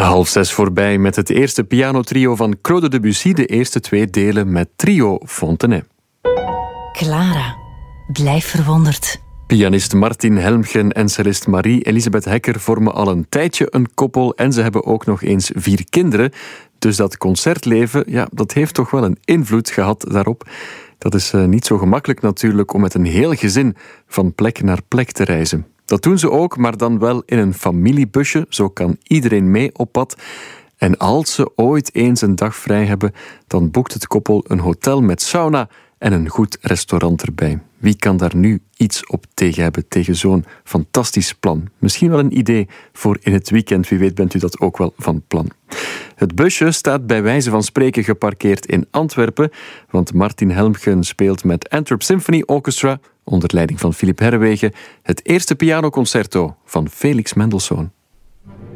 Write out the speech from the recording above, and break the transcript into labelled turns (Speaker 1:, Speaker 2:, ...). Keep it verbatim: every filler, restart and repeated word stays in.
Speaker 1: Half zes voorbij met het eerste pianotrio van Claude Debussy, de eerste twee delen met Trio Fontenay.
Speaker 2: Clara, blijf verwonderd.
Speaker 1: Pianist Martin Helmgen en cellist Marie-Elisabeth Hekker vormen al een tijdje een koppel en ze hebben ook nog eens vier kinderen. Dus dat concertleven, ja, dat heeft toch wel een invloed gehad daarop. Dat is uh, niet zo gemakkelijk natuurlijk om met een heel gezin van plek naar plek te reizen. Dat doen ze ook, maar dan wel in een familiebusje. Zo kan iedereen mee op pad. En als ze ooit eens een dag vrij hebben, dan boekt het koppel een hotel met sauna en een goed restaurant erbij. Wie kan daar nu iets op tegen hebben, tegen zo'n fantastisch plan? Misschien wel een idee voor in het weekend. Wie weet bent u dat ook wel van plan. Het busje staat bij wijze van spreken geparkeerd in Antwerpen, want Martin Helmgen speelt met Antwerp Symphony Orchestra, onder leiding van Philippe Herrewegen, het eerste pianoconcerto van Felix Mendelssohn.